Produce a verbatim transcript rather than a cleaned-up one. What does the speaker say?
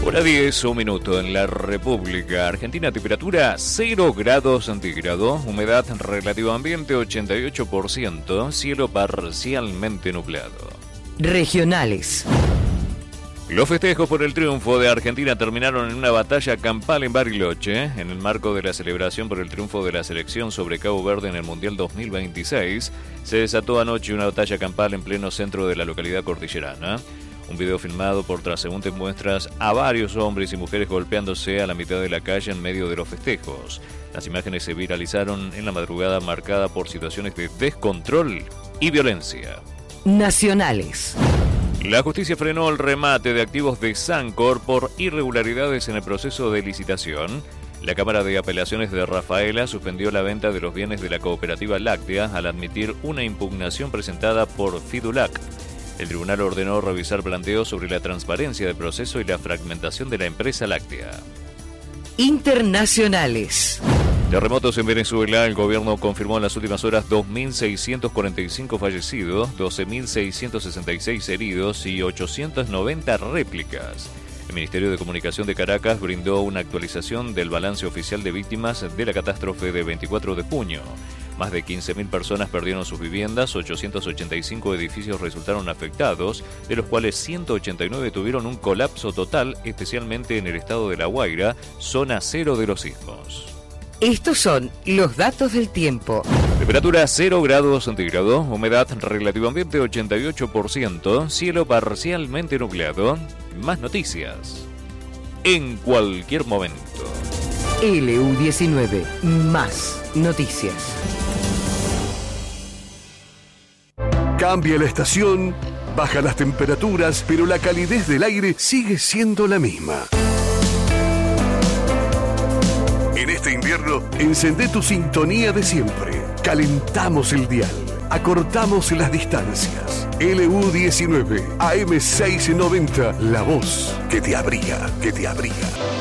Hora diez, un minuto en la República Argentina, temperatura cero grados centígrados, humedad relativa ambiente ochenta y ocho por ciento, cielo parcialmente nublado. Regionales. Los festejos por el triunfo de Argentina terminaron en una batalla campal en Bariloche, en el marco de la celebración por el triunfo de la selección sobre Cabo Verde en el Mundial dos mil veintiséis. Se desató anoche una batalla campal en pleno centro de la localidad cordillerana. Un video filmado por transeúntes muestra a varios hombres y mujeres golpeándose a la mitad de la calle en medio de los festejos. Las imágenes se viralizaron en la madrugada marcada por situaciones de descontrol y violencia. Nacionales. La justicia frenó el remate de activos de Sancor por irregularidades en el proceso de licitación. La Cámara de Apelaciones de Rafaela suspendió la venta de los bienes de la cooperativa láctea al admitir una impugnación presentada por Fidulac. El tribunal ordenó revisar planteos sobre la transparencia del proceso y la fragmentación de la empresa láctea. Internacionales. Terremotos en Venezuela. El gobierno confirmó en las últimas horas dos mil seiscientos cuarenta y cinco fallecidos, doce mil seiscientos sesenta y seis heridos y ochocientas noventa réplicas. El Ministerio de Comunicación de Caracas brindó una actualización del balance oficial de víctimas de la catástrofe de veinticuatro de junio. Más de quince mil personas perdieron sus viviendas, ochocientos ochenta y cinco edificios resultaron afectados, de los cuales ciento ochenta y nueve tuvieron un colapso total, especialmente en el estado de La Guaira, zona cero de los sismos. Estos son los datos del tiempo. Temperatura cero grados centígrados, humedad relativa ambiente ochenta y ocho por ciento, cielo parcialmente nublado. Más noticias en cualquier momento. L U diecinueve, más noticias. Cambia la estación, baja las temperaturas, pero la calidez del aire sigue siendo la misma. En este invierno, encendé tu sintonía de siempre. Calentamos el dial, acortamos las distancias. L U diecinueve, A M seiscientos noventa, la voz que te abriga, que te abriga.